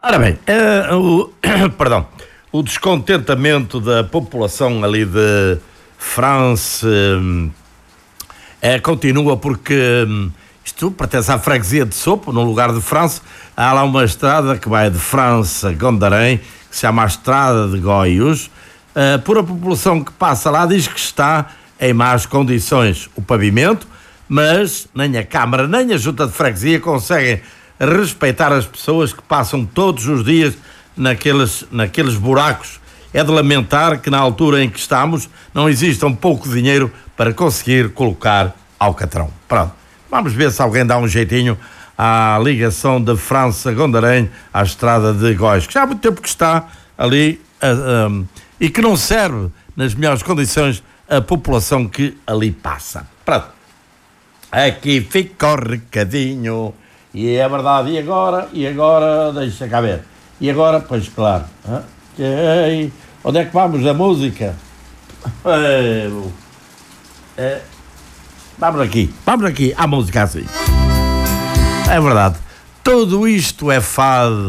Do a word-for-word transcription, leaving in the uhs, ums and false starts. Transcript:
Ora bem, uh, o, perdão, o descontentamento da população ali de França uh, continua porque um, isto pertence à freguesia de Sopo, no lugar de França. Há lá uma estrada que vai de França a Gondarém, que se chama a Estrada de Góios. Uh, por a população que passa lá diz que está em más condições o pavimento, mas nem a Câmara nem a Junta de Freguesia conseguem respeitar as pessoas que passam todos os dias naqueles, naqueles buracos. É de lamentar que na altura em que estamos não exista um pouco de dinheiro para conseguir colocar alcatrão. Pronto, vamos ver se alguém dá um jeitinho à ligação de França a Gondarém à estrada de Góis, que já há muito tempo que está ali uh, um, e que não serve nas melhores condições a população que ali passa. Pronto, aqui fica o recadinho. E é verdade, e agora? E agora, deixa cá ver. E agora, pois claro. Okay. Onde é que vamos da música? É, é, vamos aqui, vamos aqui, à música assim. É verdade, tudo isto é fado.